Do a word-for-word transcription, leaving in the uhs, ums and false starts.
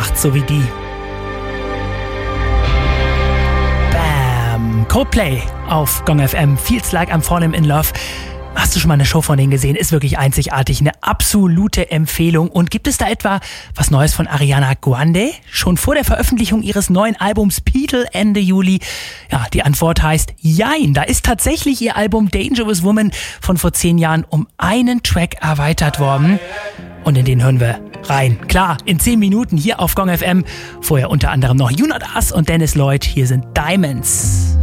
macht, so wie die. Bam! Coldplay auf Gong F M. Feels like I'm falling in love. Hast du schon mal eine Show von denen gesehen? Ist wirklich einzigartig. Eine absolute Empfehlung. Und gibt es da etwa was Neues von Ariana Grande? Schon vor der Veröffentlichung ihres neuen Albums Beetle Ende Juli? Ja, die Antwort heißt Jein. Da ist tatsächlich ihr Album Dangerous Woman von vor zehn Jahren um einen Track erweitert worden. Und in den hören wir rein. Klar, in zehn Minuten hier auf Gong F M. Vorher unter anderem noch You Not Us und Dennis Lloyd. Hier sind Diamonds.